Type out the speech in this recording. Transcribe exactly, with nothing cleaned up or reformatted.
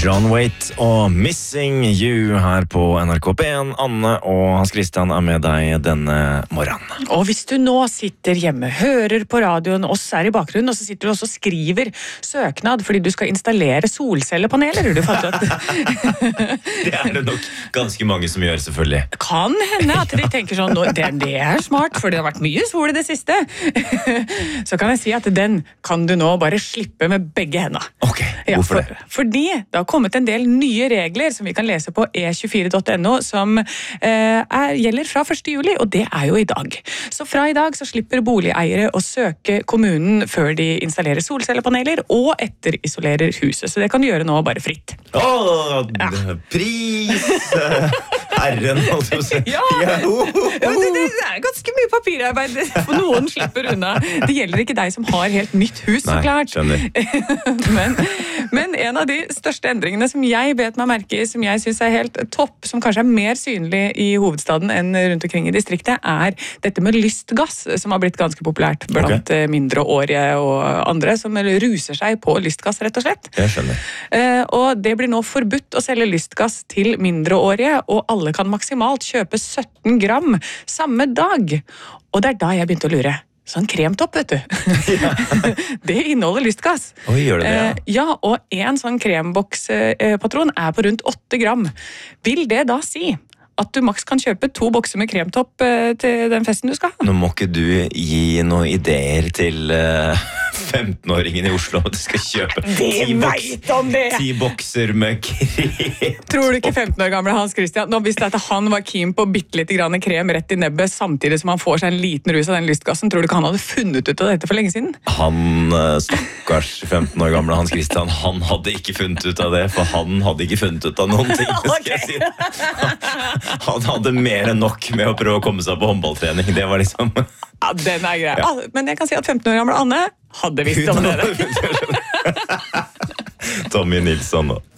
John Waite og Missing You her på N R K P en. Anne og Hans Christian er med deg denne morgenen. Og hvis du nå sitter hjemme, hører på radioen, oss er i bakgrunnen, og så sitter du også og skriver søknad fordi du skal installere solcellepaneler, du fatter at... Det er det nok ganske mange som gjør, selvfølgelig. Kan hende at de tenker sånn, det, det er smart, for det har vært mye sol i det siste. Så kan jeg si at den kan du nå bare slippe med begge hendene. Ok, hvorfor ja, for, det? Fordi det har kommet en del nye regler som vi kan lese på e tjuefire punktum no som eh, er, gjelder fra første juli, og det er jo i dag. Så fra i dag så slipper boligeiere å søke kommunen før de installerer solcellepaneler og etterisolerer huset, så det kan du gjøre nå bare fritt. Åh, Ja. pris! Herren, altså. Ja, ja det, det er ganske mye papirarbeid, for noen slipper unna. Det gjelder ikke deg som har helt nytt hus, så Nei, klart. skjønner. men, men en av de største endringene som jeg bet meg merke i, som jeg synes er helt topp, som kanskje er mer synlig i hovedstaden enn rundt omkring i distriktet, er dette med lystgass, som har blitt ganske populært blant okay. mindreårige og andre, som ruser seg på lystgass, rett og slett. Jeg skjønner. Eh, og det blir nå forbudt å selge lystgass til mindreårige, og alle kan maksimalt kjøpe sytten gram samme dag. Og det er da jeg begynte å lure. Sånn kremtopp, vet du. Ja. Det inneholder lystgass. Oi, gjør det det, ja? Eh, ja, og en sånn kremboks-patron er på rundt åtte gram. Vil det da si at du maks kan kjøpe to bokser med kremtopp eh, til den festen du skal ha? Nå må ikke du gi noen ideer til uh, femten-åringen i Oslo at du skal kjøpe ti, boks, ti bokser med krem. Tror du ikke femten år gamle Hans Christian, nå visste jeg at han var keen på bitte litt grann krem rett i nebbet, samtidig som han får seg en liten rus av den lystgassen, tror du ikke han hadde funnet ut av dette for lenge siden? Han, stakkars femten år gamle Hans Christian, han hadde ikke funnet ut av det, for han hadde ikke funnet ut av noen ting, skal jeg si. Han hadde mer enn nok med å prøve å komme seg på håndballtrening. Det var liksom... Ja, den er grei. Ja. Men jeg kan si at femten år gamle Anne hadde visst om det. Tommy Nilsson da.